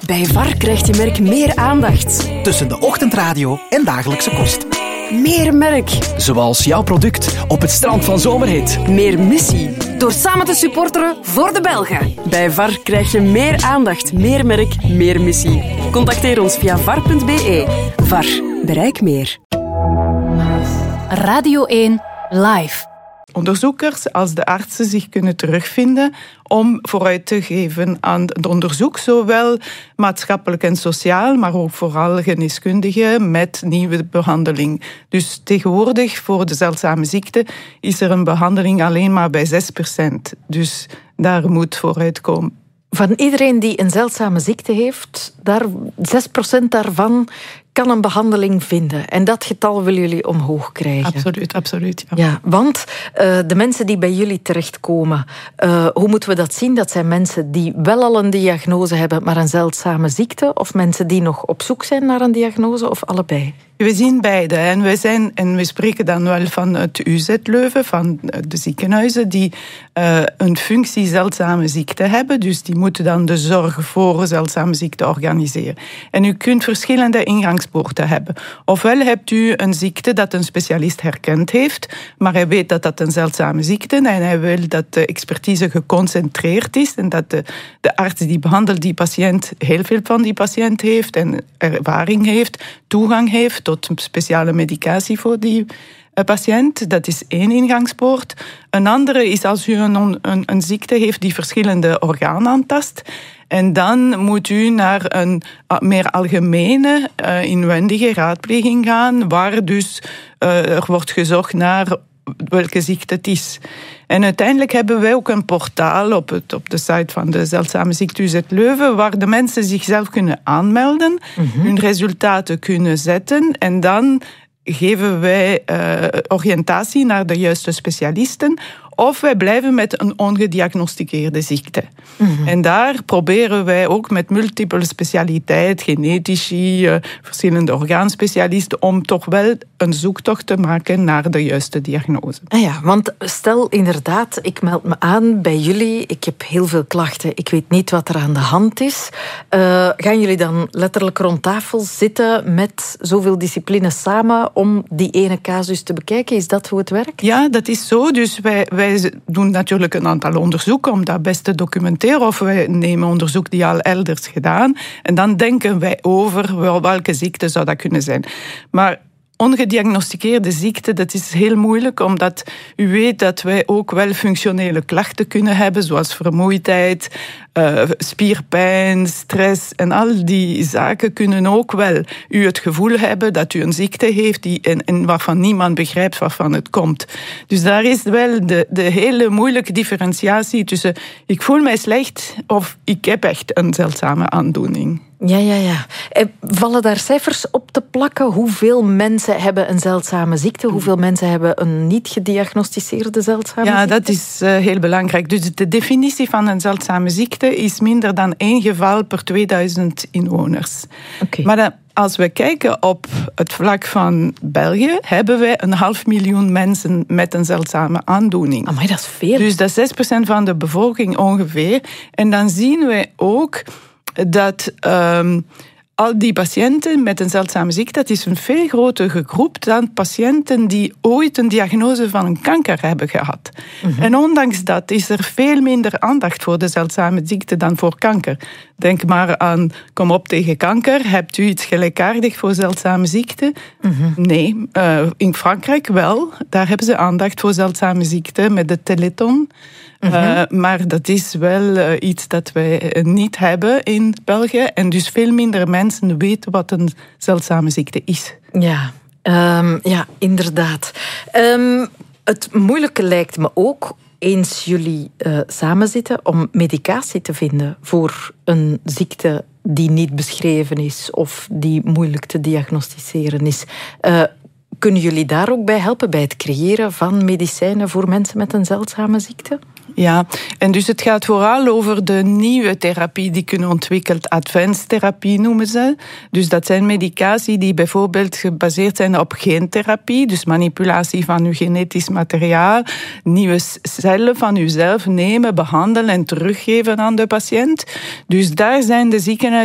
Bij VAR krijgt je merk meer aandacht. Tussen de ochtendradio en dagelijkse kost. Meer merk. Zoals jouw product op het strand van Zomerhit. Meer missie. Door samen te supporteren voor de Belgen. Bij VAR krijg je meer aandacht, meer merk, meer missie. Contacteer ons via var.be. VAR. Bereik meer. Radio 1 Live. Onderzoekers als de artsen zich kunnen terugvinden om vooruit te geven aan het onderzoek, zowel maatschappelijk en sociaal, maar ook vooral geneeskundige met nieuwe behandeling. Dus tegenwoordig voor de zeldzame ziekte is er een behandeling alleen maar bij 6%. Dus daar moet vooruit komen. Van iedereen die een zeldzame ziekte heeft, 6% daarvan kan een behandeling vinden. En dat getal willen jullie omhoog krijgen. Absoluut. Ja, want de mensen die bij jullie terechtkomen, hoe moeten we dat zien? Dat zijn mensen die wel al een diagnose hebben, maar een zeldzame ziekte? Of mensen die nog op zoek zijn naar een diagnose? Of allebei? We zien beide. En we spreken dan wel van het UZ Leuven, van de ziekenhuizen die een functie zeldzame ziekte hebben. Dus die moeten dan de zorg voor zeldzame ziekte organiseren. En u kunt verschillende ingangspoorten hebben. Ofwel hebt u een ziekte dat een specialist herkend heeft, maar hij weet dat dat een zeldzame ziekte is en hij wil dat de expertise geconcentreerd is en dat de arts die behandelt die patiënt heel veel van die patiënt heeft en ervaring heeft, toegang heeft tot speciale medicatie voor die patiënt. Dat is één ingangspoort. Een andere is als u een ziekte heeft die verschillende organen aantast. En dan moet u naar een meer algemene inwendige raadpleging gaan, waar dus er wordt gezocht naar welke ziekte het is. En uiteindelijk hebben wij ook een portaal op de site van de Zeldzame Ziekte UZ Leuven, waar de mensen zichzelf kunnen aanmelden, hun resultaten kunnen zetten en dan geven wij oriëntatie naar de juiste specialisten of wij blijven met een ongediagnosticeerde ziekte. En daar proberen wij ook met multiple specialiteit, genetici, verschillende orgaanspecialisten, om toch wel een zoektocht te maken naar de juiste diagnose. Ja, want stel inderdaad, ik meld me aan bij jullie, ik heb heel veel klachten, ik weet niet wat er aan de hand is. Gaan jullie dan letterlijk rond tafel zitten met zoveel disciplines samen om die ene casus te bekijken? Is dat hoe het werkt? Ja, dat is zo. Dus wij doen natuurlijk een aantal onderzoeken om dat best te documenteren. Of wij nemen onderzoek die al elders gedaan. En dan denken wij over welke ziekte zou dat kunnen zijn. Maar ongediagnosticeerde ziekte, dat is heel moeilijk, omdat u weet dat wij ook wel functionele klachten kunnen hebben, zoals vermoeidheid, spierpijn, stress en al die zaken kunnen ook wel u het gevoel hebben dat u een ziekte heeft en waarvan niemand begrijpt waarvan het komt. Dus daar is wel de hele moeilijke differentiatie tussen ik voel mij slecht of ik heb echt een zeldzame aandoening. Ja. Vallen daar cijfers op te plakken? Hoeveel mensen hebben een zeldzame ziekte? Hoeveel mensen hebben een niet gediagnosticeerde zeldzame ziekte? Ja, dat is heel belangrijk. Dus de definitie van een zeldzame ziekte is minder dan 1 geval per 2000 inwoners. Okay. Maar als we kijken op het vlak van België, hebben wij 500.000 mensen met een zeldzame aandoening. Amai, dat is veel. Dus dat is 6% van de bevolking ongeveer. En dan zien we ook dat al die patiënten met een zeldzame ziekte, dat is een veel grotere groep dan patiënten die ooit een diagnose van een kanker hebben gehad. En ondanks dat is er veel minder aandacht voor de zeldzame ziekte dan voor kanker. Denk maar aan Kom op tegen kanker. Hebt u iets gelijkaardig voor zeldzame ziekte? Nee. In Frankrijk wel. Daar hebben ze aandacht voor zeldzame ziekte met de Téléthon. Maar dat is wel iets dat wij niet hebben in België. En dus veel minder mensen weten wat een zeldzame ziekte is. Ja, inderdaad. Het moeilijke lijkt me ook, eens jullie samenzitten, om medicatie te vinden voor een ziekte die niet beschreven is of die moeilijk te diagnosticeren is. Kunnen jullie daar ook bij helpen, bij het creëren van medicijnen voor mensen met een zeldzame ziekte? Ja, en dus het gaat vooral over de nieuwe therapie die kunnen ontwikkeld. Advanced therapie noemen ze. Dus dat zijn medicatie die bijvoorbeeld gebaseerd zijn op gentherapie, dus manipulatie van uw genetisch materiaal, nieuwe cellen van uzelf nemen, behandelen en teruggeven aan de patiënt. Dus daar zijn de ziekenhuizen